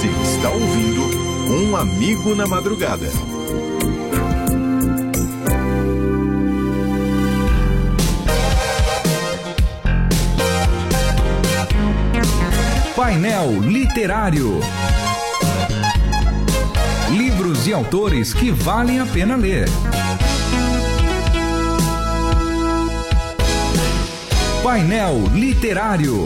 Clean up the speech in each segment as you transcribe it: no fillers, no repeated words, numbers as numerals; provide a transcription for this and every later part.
Você está ouvindo Um Amigo na Madrugada. Painel Literário. Livros e autores que valem a pena ler. Painel Literário.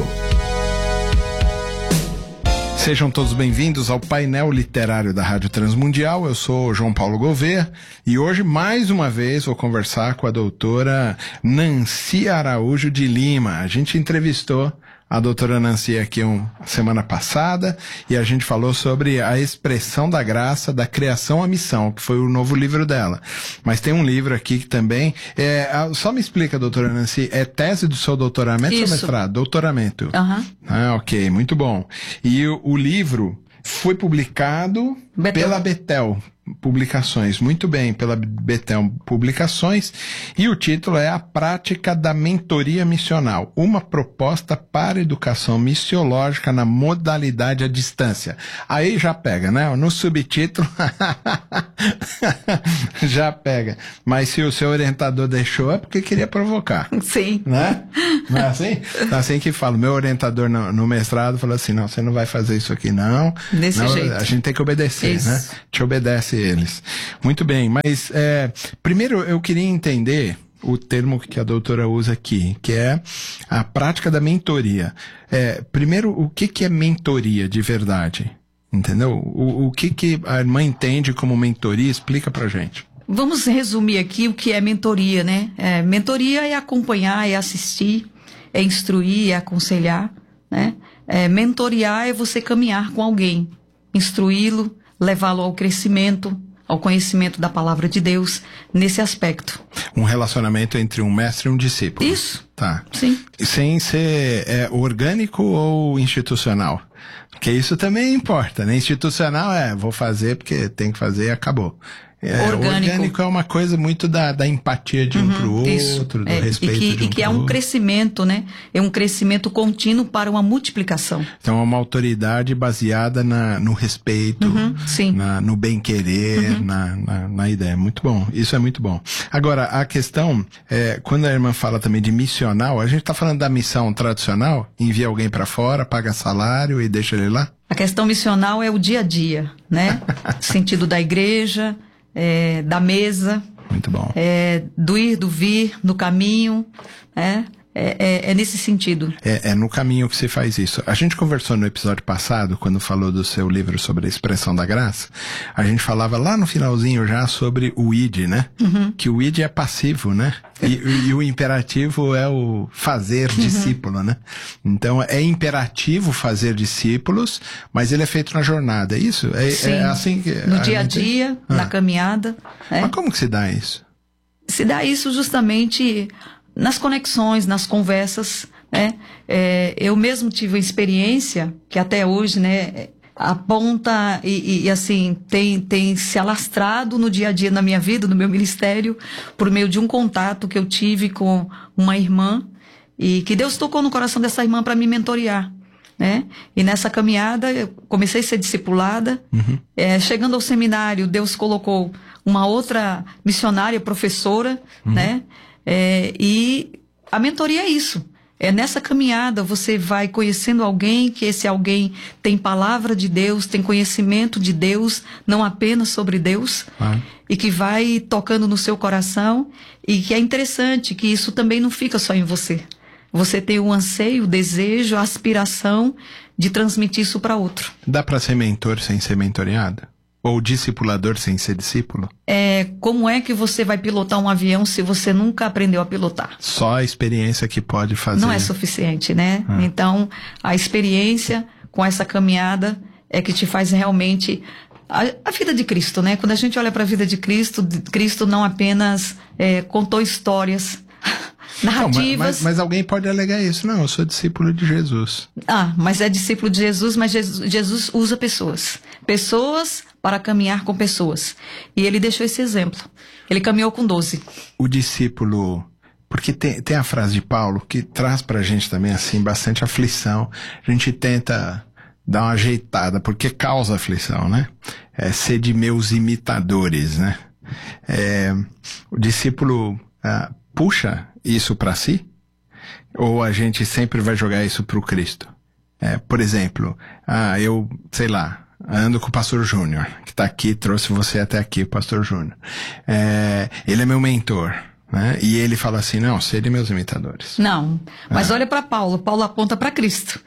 Sejam todos bem-vindos ao Painel Literário da Rádio Transmundial. Eu sou João Paulo Gouveia e hoje, mais uma vez, vou conversar com a doutora Nancy Araújo de Lima. A gente entrevistou a doutora Nancy aqui semana passada e a gente falou sobre a expressão da graça, da criação à missão, que foi o novo livro dela. Mas tem um livro aqui que também só me explica, doutora Nancy, é tese do seu doutoramento ou mestrado? Doutoramento. Ok, muito bom. E o livro foi publicado pela Betel Publicações, muito bem, pela Betel Publicações, e o título é A Prática da Mentoria Missional, uma proposta para educação missiológica na modalidade à distância. Aí já pega, né? No subtítulo já pega. Mas se o seu orientador deixou é porque queria provocar. Sim. Né? Não é assim? É assim que fala. Meu orientador no mestrado falou assim, não, você não vai fazer isso aqui não. Desse jeito. A gente tem que obedecer, isso. Né? Te obedece eles. Muito bem, mas primeiro eu queria entender o termo que a doutora usa aqui, que é a prática da mentoria. Primeiro, o que é mentoria de verdade? Entendeu? O que a irmã entende como mentoria? Explica pra gente. Vamos resumir aqui o que é mentoria, né? Mentoria é acompanhar, é assistir, é instruir, é aconselhar, né? Mentorear é você caminhar com alguém, instruí-lo, levá-lo ao crescimento, ao conhecimento da palavra de Deus, nesse aspecto. Um relacionamento entre um mestre e um discípulo. Isso. Tá. Sim. Sem ser orgânico ou institucional? Porque isso também importa, né? Institucional vou fazer porque tem que fazer e acabou. Orgânico é uma coisa muito da empatia de um pro outro, do respeito de um pro outro. E que é um crescimento, né? É um crescimento contínuo para uma multiplicação. Então é uma autoridade baseada no respeito, sim. No bem-querer, na ideia. Muito bom, isso é muito bom. Agora, a questão, quando a irmã fala também de missional, a gente tá falando da missão tradicional, envia alguém para fora, paga salário e deixa ele lá? A questão missional é o dia a dia, né? Sentido da igreja, da mesa. Muito bom. Do ir, do vir, no caminho, é nesse sentido. É no caminho que se faz isso. A gente conversou no episódio passado, quando falou do seu livro sobre a expressão da graça, a gente falava lá no finalzinho já sobre o id, né? Que o id é passivo, né? E o imperativo é o fazer discípulo, né? Então é imperativo fazer discípulos, mas ele é feito na jornada, é isso? É assim que... No dia a dia, na caminhada. Mas como que se dá isso? Se dá isso justamente nas conexões, nas conversas, né? Eu mesmo tive uma experiência que até hoje, né, aponta e assim, tem se alastrado no dia a dia na minha vida, no meu ministério, por meio de um contato que eu tive com uma irmã e que Deus tocou no coração dessa irmã para me mentorear, né? E nessa caminhada eu comecei a ser discipulada. Chegando ao seminário, Deus colocou uma outra missionária, professora, né? E a mentoria é isso. Nessa caminhada você vai conhecendo alguém, que esse alguém tem palavra de Deus, tem conhecimento de Deus, não apenas sobre Deus, e que vai tocando no seu coração, e que é interessante que isso também não fica só em você. Você tem o anseio, o desejo, a aspiração de transmitir isso para outro. Dá para ser mentor sem ser mentoreado? Ou discipulador sem ser discípulo? Como é que você vai pilotar um avião se você nunca aprendeu a pilotar? Só a experiência que pode fazer. Não é suficiente, né? Então, a experiência com essa caminhada é que te faz realmente... A vida de Cristo, né? Quando a gente olha para a vida de Cristo, Cristo não apenas contou histórias... narrativas. Não, mas alguém pode alegar isso. Não, eu sou discípulo de Jesus. Mas é discípulo de Jesus, mas Jesus usa pessoas. Pessoas para caminhar com pessoas. E ele deixou esse exemplo. Ele caminhou com 12. O discípulo... Porque tem a frase de Paulo que traz pra gente também, assim, bastante aflição. A gente tenta dar uma ajeitada, porque causa aflição, né? Sede meus imitadores, né? O discípulo puxa isso para si? Ou a gente sempre vai jogar isso pro Cristo? Por exemplo, eu, sei lá, ando com o pastor Júnior, que tá aqui, trouxe você até aqui, o pastor Júnior. Ele é meu mentor, né? E ele fala assim, não, sede meus imitadores. Não, mas olha para Paulo. Paulo aponta para Cristo.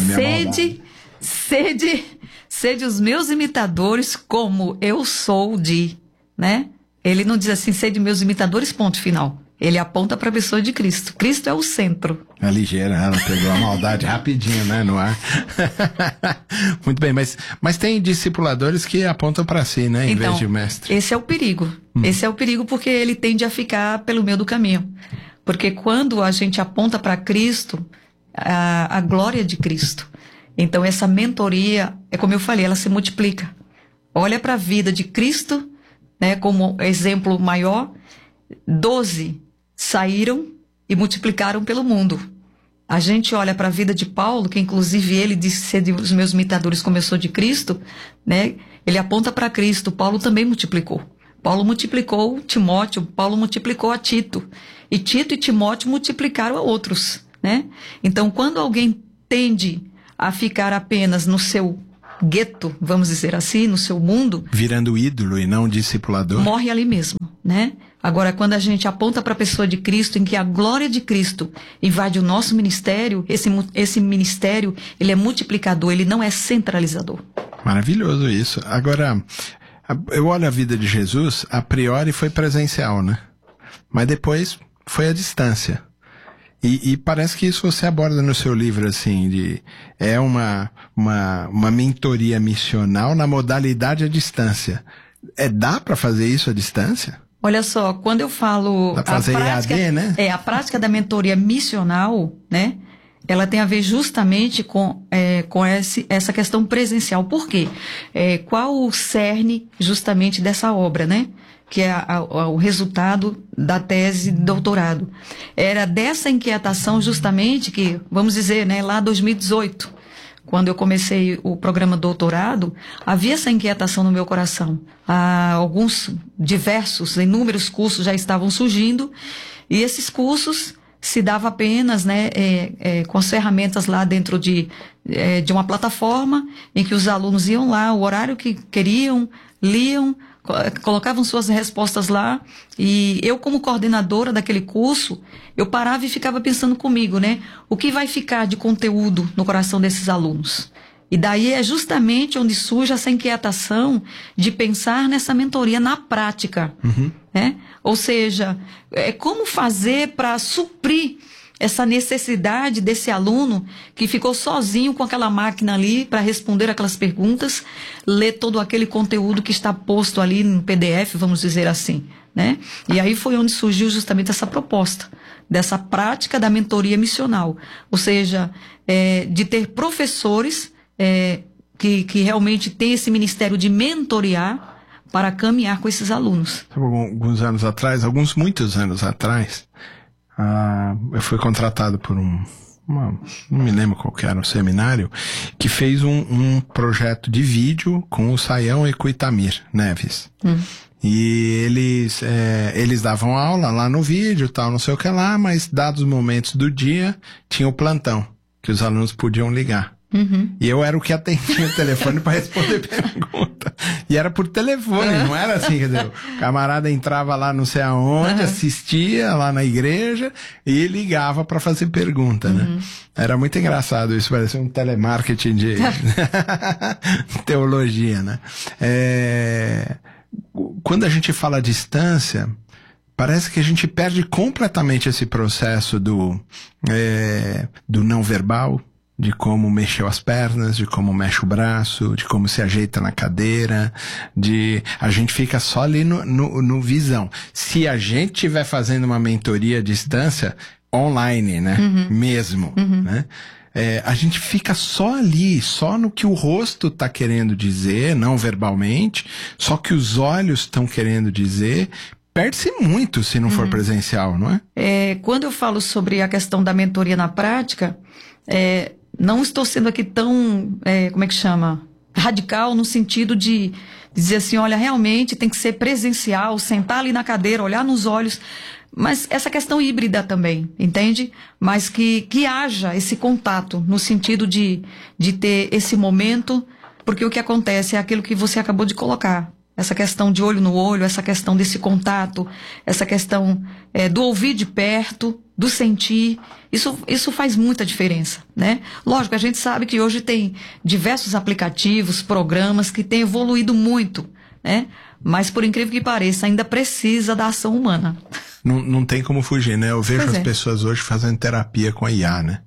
Sede os meus imitadores como eu sou de, né? Ele não diz assim, sede meus imitadores, ponto final. Ele aponta para a pessoa de Cristo. Cristo é o centro. É ligeira, ela pegou a maldade rapidinho, né, no ar. Muito bem, mas tem discipuladores que apontam para si, né, em vez de mestre. Esse é o perigo. Esse é o perigo porque ele tende a ficar pelo meio do caminho. Porque quando a gente aponta para Cristo, a glória de Cristo. Então essa mentoria, como eu falei, ela se multiplica. Olha para a vida de Cristo, né, como exemplo maior. 12 saíram e multiplicaram pelo mundo. A gente olha para a vida de Paulo, que inclusive ele disse ser os meus imitadores começou de Cristo, né? Ele aponta para Cristo. Paulo também multiplicou. Paulo multiplicou Timóteo, Paulo multiplicou a Tito. E Tito e Timóteo multiplicaram a outros, né? Então, quando alguém tende a ficar apenas no seu gueto, vamos dizer assim, no seu mundo, virando ídolo e não discipulador, morre ali mesmo, né? Agora, quando a gente aponta para a pessoa de Cristo, em que a glória de Cristo invade o nosso ministério, esse ministério, ele é multiplicador, ele não é centralizador. Maravilhoso isso. Agora, eu olho a vida de Jesus, a priori foi presencial, né? Mas depois foi à distância. E parece que isso você aborda no seu livro, assim, é uma mentoria missional na modalidade à distância. Dá para fazer isso à distância? Olha só, quando eu falo... Dá pra fazer EAD, né? A prática da mentoria missional, né? Ela tem a ver justamente com essa questão presencial. Por quê? Qual o cerne justamente dessa obra, né? Que é o resultado da tese de doutorado. Era dessa inquietação justamente que, vamos dizer, né, lá 2018, quando eu comecei o programa doutorado, havia essa inquietação no meu coração. Inúmeros cursos já estavam surgindo, e esses cursos se davam apenas, né, com as ferramentas lá dentro de uma plataforma, em que os alunos iam lá, o horário que queriam, liam, colocavam suas respostas lá, e eu, como coordenadora daquele curso, eu parava e ficava pensando comigo, né? O que vai ficar de conteúdo no coração desses alunos? E daí é justamente onde surge essa inquietação de pensar nessa mentoria na prática, né? Ou seja, como fazer para suprir essa necessidade desse aluno que ficou sozinho com aquela máquina ali para responder aquelas perguntas, ler todo aquele conteúdo que está posto ali no PDF, vamos dizer assim, né? E aí foi onde surgiu justamente essa proposta, dessa prática da mentoria missional. Ou seja, de ter professores que realmente têm esse ministério de mentorear para caminhar com esses alunos. Muitos anos atrás, eu fui contratado por não me lembro qual que era, um seminário, que fez um projeto de vídeo com o Saião e com o Itamir Neves. E eles davam aula lá no vídeo, tal, não sei o que lá, mas dados momentos do dia, tinha o plantão, que os alunos podiam ligar. E eu era o que atendia o telefone para responder pergunta. E era por telefone, não era assim, quer dizer, o camarada entrava lá não sei aonde, assistia lá na igreja e ligava para fazer pergunta, né? Era muito engraçado isso, parecia um telemarketing de teologia, né? Quando a gente fala à distância, parece que a gente perde completamente esse processo do não verbal, de como mexeu as pernas, de como mexe o braço, de como se ajeita na cadeira, a gente fica só ali no visão. Se a gente estiver fazendo uma mentoria à distância, online, né? Mesmo, né? A gente fica só ali, só no que o rosto está querendo dizer, não verbalmente, só que os olhos estão querendo dizer. Perde-se muito se não for presencial, não é? Quando eu falo sobre a questão da mentoria na prática, não estou sendo aqui tão, como é que chama? Radical no sentido de dizer assim, olha, realmente tem que ser presencial, sentar ali na cadeira, olhar nos olhos, mas essa questão híbrida também, entende? Mas que haja esse contato, no sentido de ter esse momento, porque o que acontece é aquilo que você acabou de colocar, essa questão de olho no olho, essa questão desse contato, essa questão do ouvir de perto, do sentir, isso faz muita diferença, né? Lógico, a gente sabe que hoje tem diversos aplicativos, programas que têm evoluído muito, né? Mas, por incrível que pareça, ainda precisa da ação humana. Não tem como fugir, né? Eu vejo Pois as é. pessoas hoje fazendo terapia com a IA, né?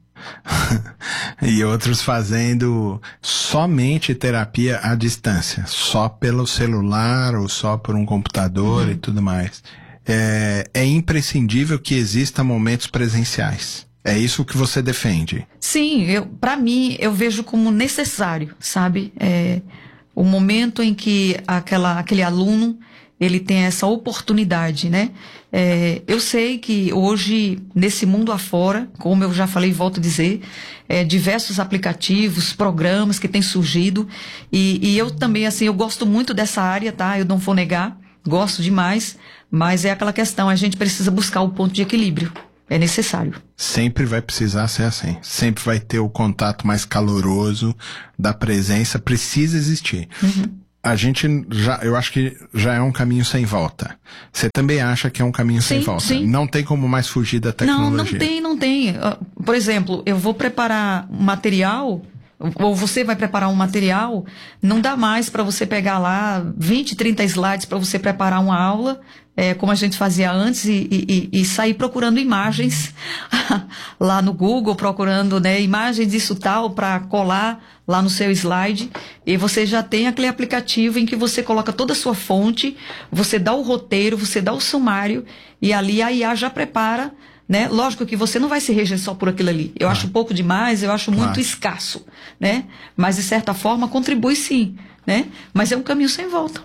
E outros fazendo somente terapia à distância, só pelo celular ou só por um computador e tudo mais. É imprescindível que exista momentos presenciais. É isso que você defende? Sim, para mim, eu vejo como necessário, sabe? O momento em que aquele aluno, ele tem essa oportunidade, né? Eu sei que hoje, nesse mundo afora, como eu já falei e volto a dizer, diversos aplicativos, programas que têm surgido, e eu também, assim, eu gosto muito dessa área, tá? Eu não vou negar, gosto demais, mas é aquela questão, a gente precisa buscar o ponto de equilíbrio. É necessário. Sempre vai precisar ser assim. Sempre vai ter o contato mais caloroso da presença. Precisa existir. A gente eu acho que já é um caminho sem volta. Você também acha que é um caminho sem volta? Sim. Não tem como mais fugir da tecnologia. Não tem. Por exemplo, eu vou preparar um material, ou você vai preparar um material, não dá mais para você pegar lá 20, 30 slides para você preparar uma aula, como a gente fazia antes, e sair procurando imagens lá no Google, procurando, né, imagens disso tal para colar lá no seu slide, e você já tem aquele aplicativo em que você coloca toda a sua fonte, você dá o roteiro, você dá o sumário, e ali a IA já prepara, né? Lógico que você não vai se reger só por aquilo ali. Eu acho pouco demais, eu acho muito escasso, né? Mas de certa forma contribui sim, né? Mas é um caminho sem volta.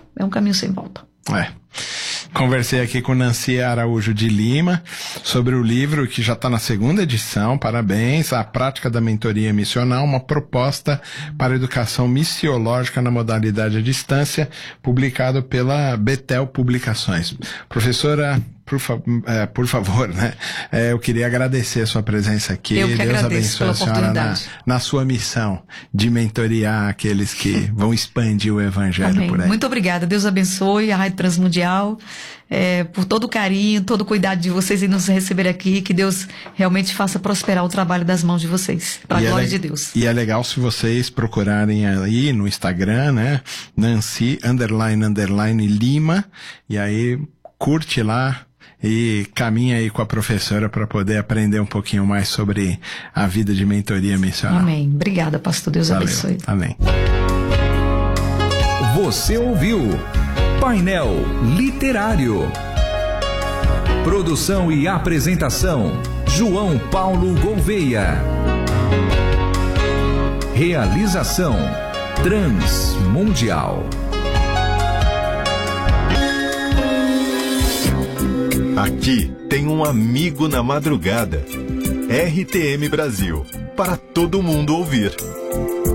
Conversei aqui com Nancy Araújo de Lima sobre o livro que já está na 2ª edição, parabéns, A Prática da Mentoria Missional, uma proposta para educação missiológica na modalidade à distância, publicado pela Betel Publicações. Professora, por favor, né? Eu queria agradecer a sua presença aqui. Eu que Deus agradeço abençoe a senhora oportunidade. na sua missão de mentorear aqueles que vão expandir o evangelho Amém. por aí. Muito obrigada. Deus abençoe a Rádio Transmundial, por todo o carinho, todo o cuidado de vocês em nos receber aqui. Que Deus realmente faça prosperar o trabalho das mãos de vocês. Para a glória de Deus. E é legal se vocês procurarem aí no Instagram, né? Nancy _ Lima. E aí curte lá e caminha aí com a professora para poder aprender um pouquinho mais sobre a vida de mentoria missional. Amém. Obrigada, pastor. Deus Valeu. abençoe. Amém. Você ouviu Painel Literário. Produção e apresentação: João Paulo Gouveia. Realização: Transmundial. Aqui tem um amigo na madrugada. RTM Brasil, para todo mundo ouvir.